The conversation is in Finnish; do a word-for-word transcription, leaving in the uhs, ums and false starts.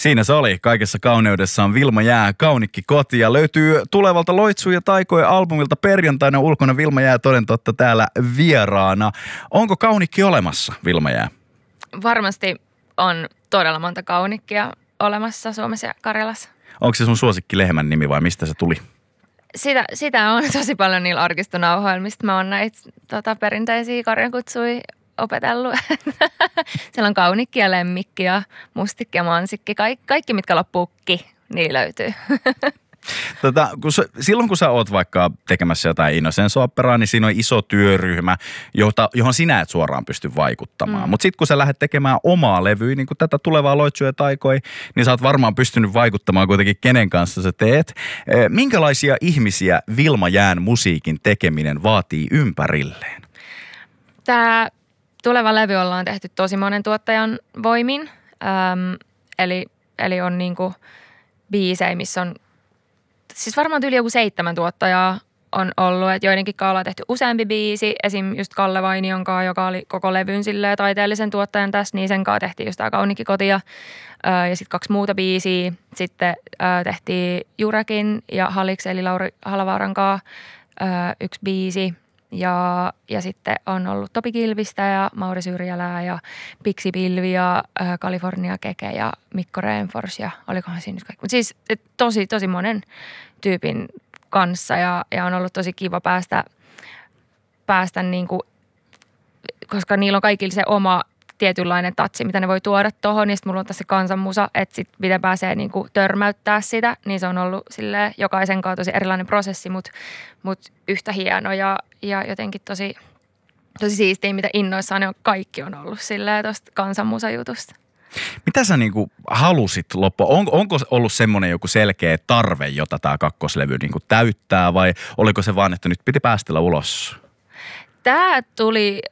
Siinä se oli. Kaikessa kauneudessaan Vilma Jää, Kaunikki koti. Ja löytyy tulevalta Loitsu ja taikojen albumilta perjantaina ulkona. Vilma Jää toden totta täällä vieraana. Onko Kaunikki olemassa, Vilma Jää? Varmasti on todella monta kaunikkia olemassa Suomessa ja Karjalassa. Onko se sun suosikki lehmän nimi vai mistä se tuli? Sitä, sitä on tosi paljon niillä arkistonauhoilmista. Mä oon näitä tota, perinteisiä karjankutsuja opetellut. Siellä on kaunikki ja lemmikki ja mustikki ja mansikki. Kaik, kaikki, mitkä loppuu ki, niin löytyy. Tota, kun sä, silloin kun sä oot vaikka tekemässä jotain Innocence-operaa, niin siinä on iso työryhmä, jota, johon sinä et suoraan pysty vaikuttamaan. Mm. Mutta sitten kun sä lähdet tekemään omaa levyä, niin kuin tätä tulevaa Loitsuja taikoi, niin sä oot varmaan pystynyt vaikuttamaan kuitenkin kenen kanssa sä teet. Minkälaisia ihmisiä Vilma Jään musiikin tekeminen vaatii ympärilleen? Tämä tuleva levy ollaan tehty tosi monen tuottajan voimin. Öm, eli, eli on niinku biisejä, missä on siis varmaan yli joku seitsemän tuottajaa on ollut, että joidenkin kanssa ollaan tehty useampi biisi. Esim. Just Kalle Vainion kanssa, joka oli koko levyn silleen taiteellisen tuottajan tässä, niin sen kanssa tehtiin just tämä Kaunikki koti ja, ja sitten kaksi muuta biisiä. Sitten ää, tehtiin Jurekin ja Haliksi eli Lauri Halavaaran kanssa ää, yksi biisi. Ja, ja sitten on ollut Topi Kilvistä ja Mauri Syrjälää ja Pixi Pilvi ja ää, California Keke ja Mikko Renfors ja olikohan siinä nyt kaikki. Mutta siis et, tosi, tosi monen tyypin kanssa ja, ja on ollut tosi kiva päästä, päästä niinku, koska niillä on kaikilla se oma tietynlainen tatsi, mitä ne voi tuoda tuohon. Ja sitten mulla on tässä se kansanmusa, että sitten miten pääsee niinku törmäyttää sitä, niin se on ollut silleen jokaisen kanssa tosi erilainen prosessi, mutta mut yhtä hieno ja, ja jotenkin tosi, tosi siistiä, mitä innoissaan ne on, kaikki on ollut silleen tuosta kansanmusajutusta. Mitä sä niinku halusit loppuun? On, onko ollut semmoinen joku selkeä tarve, jota tämä kakkoslevy niinku täyttää vai oliko se vaan, että nyt piti päästellä ulos? Tämä tuli